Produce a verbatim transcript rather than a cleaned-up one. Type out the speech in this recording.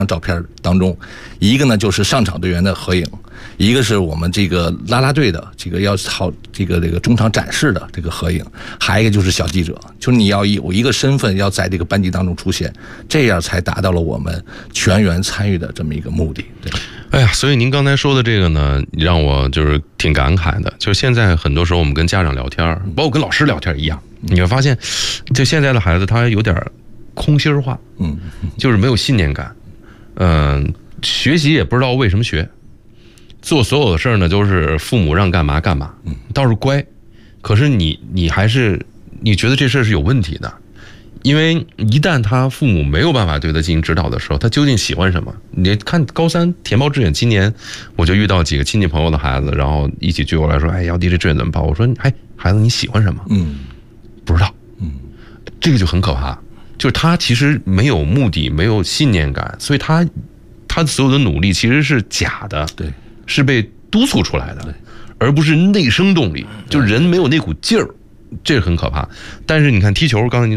照片当中，一个呢就是上场队员的合影，一个是我们这个啦啦队的这个要好这个这个中场展示的这个合影，还有一个就是小记者，就是你要有一个身份要在这个班级当中出现，这样才达到了我们全员参与的这么一个目的。对， 哎呀，所以您刚才说的这个呢，让我就是挺感慨的。就是现在很多时候我们跟家长聊天，包括跟老师聊天一样，你会发现，就现在的孩子他有点空心化，嗯，就是没有信念感。嗯、呃，学习也不知道为什么学，做所有的事儿呢都是父母让干嘛干嘛，倒是乖，可是你你还是你觉得这事儿是有问题的，因为一旦他父母没有办法对他进行指导的时候，他究竟喜欢什么？你看高三填报志愿，今年我就遇到几个亲戚朋友的孩子，然后一起聚过来说，哎，姚弟这志愿怎么报？我说，哎，孩子你喜欢什么？嗯，不知道，嗯，这个就很可怕。就是他其实没有目的，没有信念感，所以他他所有的努力其实是假的， 对， 是被督促出来的，而不是内生动力，就是人没有那股劲儿，这很可怕。但是你看踢球，刚才您